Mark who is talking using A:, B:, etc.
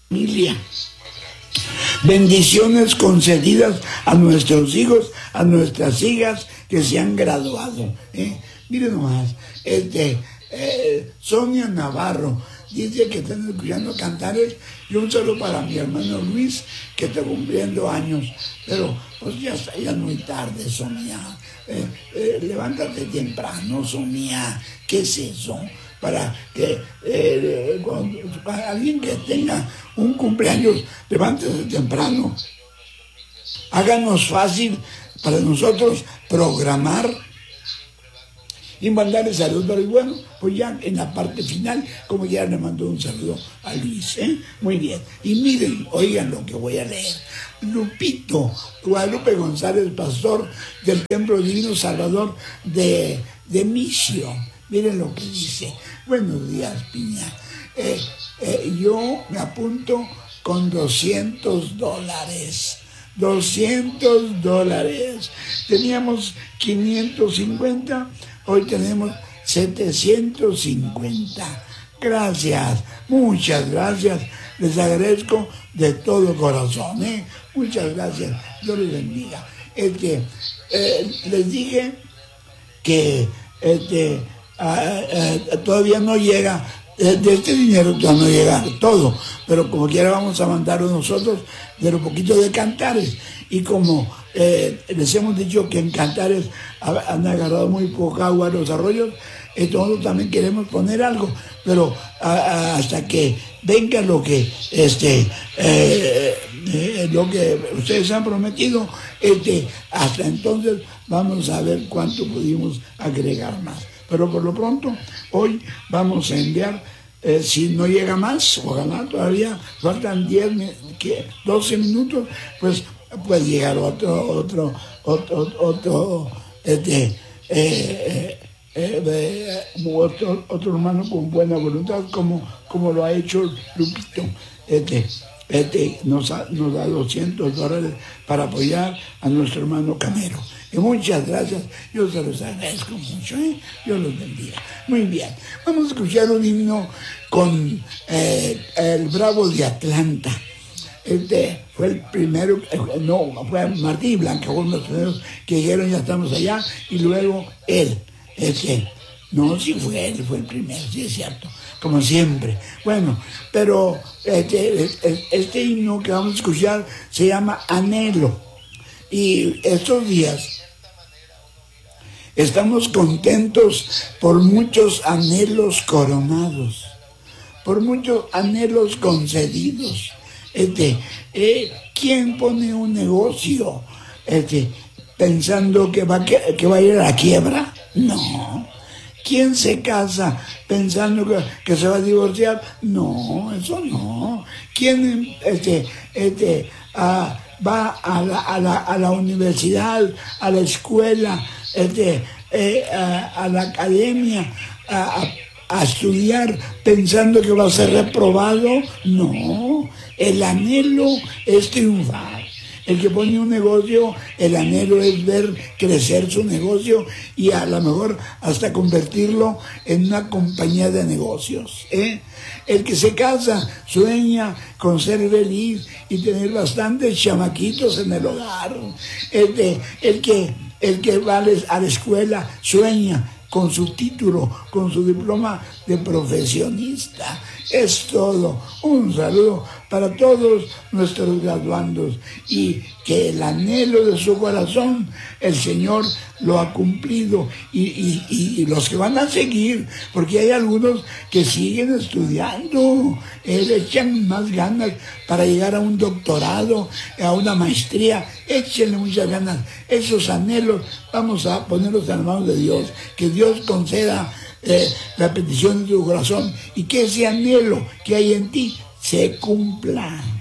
A: familia. Bendiciones concedidas a nuestros hijos, a nuestras hijas que se han graduado. Miren nomás, Sonia Navarro dice que están escuchando cantares, y un saludo para mi hermano Luis, que está cumpliendo años, pero pues ya es muy tarde, Sonia. Levántate temprano, Sonia. ¿Qué es eso? Para que para alguien que tenga un cumpleaños, levántese temprano. Háganos fácil para nosotros programar y mandarle saludos. Pero bueno, pues ya en la parte final, como ya le mandó un saludo a Luis, muy bien. Y miren, oigan lo que voy a leer. Lupito, Guadalupe González, pastor del Templo Divino Salvador de Misión. Miren lo que dice. Buenos días, Piña. Yo me apunto con $200. $200. Teníamos 550, hoy tenemos 750. Gracias, muchas gracias. Les agradezco de todo corazón. Muchas gracias. Dios les bendiga. Les dije que todavía no llega, de este dinero todavía no llega todo, pero como quiera vamos a mandarlo nosotros de lo poquito de Cantares. Y como les hemos dicho que en Cantares han agarrado muy poca agua los arroyos, nosotros también queremos poner algo, pero hasta que venga lo que ustedes han prometido, hasta entonces vamos a ver cuánto pudimos agregar más. Pero por lo pronto, hoy vamos a enviar, si no llega más, ojalá todavía faltan 12 minutos, pues puede llegar otro hermano con buena voluntad, como lo ha hecho Lupito. Nos da $200 para apoyar a nuestro hermano Camero. Y muchas gracias, yo se los agradezco mucho, Dios los bendiga. Muy bien, vamos a escuchar un himno con el Bravo de Atlanta. Fue el primero, fue Martí y Blanca, fueron los primeros que dijeron ya estamos allá, y luego él, no, sí fue él, fue el primero, sí es cierto, como siempre. Bueno, pero este himno que vamos a escuchar se llama Anhelo, y estos días estamos contentos por muchos anhelos coronados, por muchos anhelos concedidos. ¿Quién pone un negocio pensando que va a ir a la quiebra? No. ¿Quién se casa pensando que se va a divorciar? No, eso no. ¿Quién va a la universidad, a la escuela, a la academia, a estudiar pensando que va a ser reprobado? No, el anhelo es triunfar. El que pone un negocio, el anhelo es ver crecer su negocio y a lo mejor hasta convertirlo en una compañía de negocios. El que se casa sueña con ser feliz y tener bastantes chamaquitos en el hogar. El que va a la escuela sueña con su título, con su diploma de profesionista. Es todo. Un saludo para todos nuestros graduandos y que el anhelo de su corazón el Señor lo ha cumplido y los que van a seguir, porque hay algunos que siguen estudiando, le echan más ganas para llegar a un doctorado, a una maestría, échenle muchas ganas. Esos anhelos vamos a ponerlos en las manos de Dios, que Dios conceda la petición de tu corazón y que ese anhelo que hay en ti se cumpla.